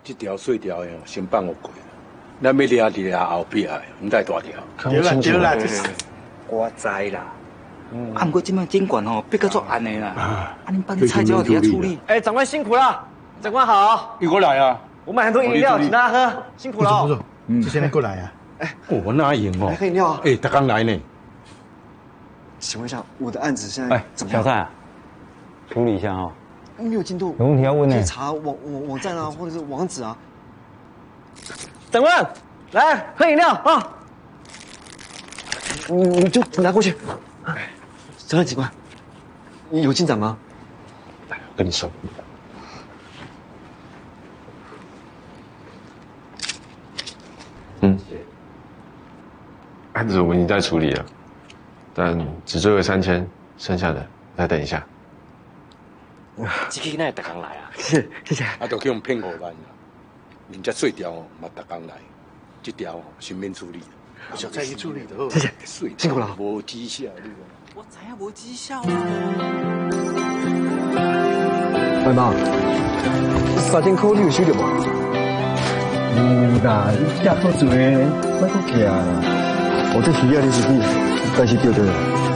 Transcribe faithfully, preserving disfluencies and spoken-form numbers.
这条碎条的先放我过，咱要抓伫咧后壁的，唔带大条。 对啦对啦， 我知啦。啊，不过这摆监管吼逼到足暗的啦，啊，恁班菜就要底下处理。 哎，长官辛苦了，长官好。 你过来啊！ 我买很多饮料，请大家喝，辛苦了。 不错，这些人过来啊。 哎，我哪赢哦？ 来喝饮料啊！ 哎，他刚来呢。 请问一下，我的案子现在哎， 怎么样？ 小蔡，处理一下哈。 没有进度。 有问题要问呢。 可以查网网网站啊，或者是网址啊。长官，来喝饮料啊！你你就拿过去。长官，警官，你有进展吗？ 来，跟你说。 嗯，案子我们已经在处理了，但只追回三千，剩下的再等一下。 这个那特工来啊？是，谢谢。 啊，都去用骗五万啦，人家碎条哦，嘛特工来，这条哦先免处理。 小蔡去处理的， 谢谢， 碎辛苦了。 无绩效，你讲。 我知影无绩效啊。 外妈，三千块你有收到无？ 有啦，你吃好做诶，莫搁徛啦。 我这需要你是你，但是对对。